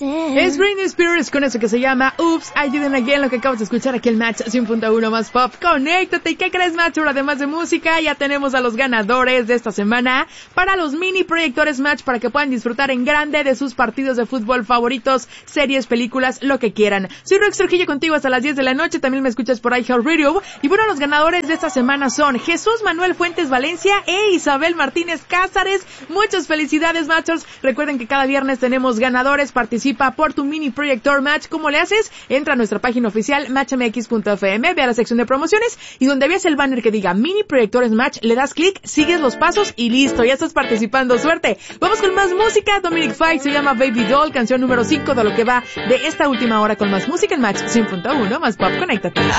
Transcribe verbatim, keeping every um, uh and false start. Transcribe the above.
Es Britney Spears con eso que se llama Oops, I Didn't Again, lo que acabas de escuchar aquí en Match cien punto uno más pop. Conéctate. ¿Y qué crees, Match? Además de música, ya tenemos a los ganadores de esta semana para los mini proyectores Match para que puedan disfrutar en grande de sus partidos de fútbol favoritos, series, películas, lo que quieran. Soy Rox Trujillo contigo hasta las diez de la noche. También me escuchas por iHeartRadio. Y bueno, los ganadores de esta semana son Jesús Manuel Fuentes Valencia e Isabel Martínez Cázares. Muchas felicidades, Matchers. Recuerden que cada viernes tenemos ganadores. Participa por tu mini proyector Match. ¿Cómo le haces? Entra a nuestra página oficial match m x punto f m, ve a la sección de promociones y donde veas el banner que diga mini proyectores Match, le das clic, sigues los pasos y listo, ya estás participando. ¡Suerte! Vamos con más música. Dominic Fike se llama Baby Doll, canción número cinco de lo que va de esta última hora con más música en Match cien punto uno más pop. Conéctate.